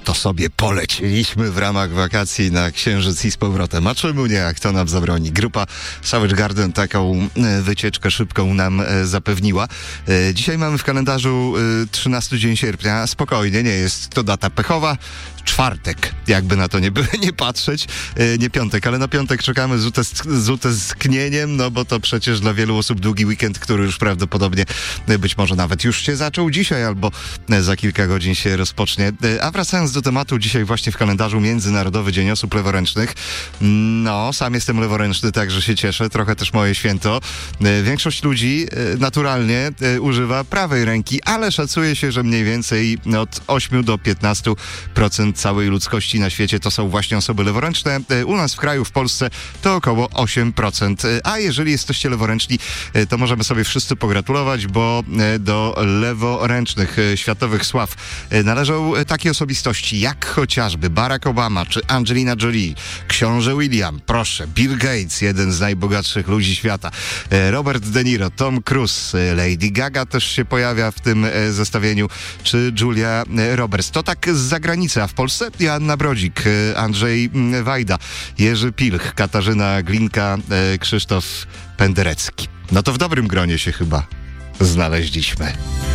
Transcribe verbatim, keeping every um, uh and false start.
to sobie polecieliśmy w ramach wakacji na Księżyc i z powrotem. A czemu nie, jak to nam zabroni? Grupa Savage Garden taką wycieczkę szybką nam zapewniła. Dzisiaj mamy w kalendarzu trzynasty dzień sierpnia. Spokojnie, nie jest to data pechowa. Czwartek, jakby na to nie, by, nie patrzeć, nie piątek, ale na piątek czekamy z, utęsk- z utęsknieniem, no bo to przecież dla wielu osób długi weekend, który już prawdopodobnie być może nawet już się zaczął dzisiaj albo za kilka godzin się rozpocznie. A wracając do tematu, dzisiaj właśnie w kalendarzu Międzynarodowy Dzień Osób Leworęcznych. No, sam jestem leworęczny, także się cieszę, trochę też moje święto. Większość ludzi naturalnie używa prawej ręki, ale szacuje się, że mniej więcej od osiem do piętnastu procent całej ludzkości na świecie to są właśnie osoby leworęczne. U nas w kraju, w Polsce to około osiem procent. A jeżeli jesteście leworęczni, to możemy sobie wszyscy pogratulować, bo do leworęcznych światowych sław należą takie osobistości jak chociażby Barack Obama czy Angelina Jolie, książę William, proszę, Bill Gates, jeden z najbogatszych ludzi świata, Robert De Niro, Tom Cruise, Lady Gaga też się pojawia w tym zestawieniu, czy Julia Roberts. To tak z zagranicy, a w Polsce Joanna Brodzik, Andrzej Wajda, Jerzy Pilch, Katarzyna Glinka, Krzysztof Penderecki. No to w dobrym gronie się chyba znaleźliśmy.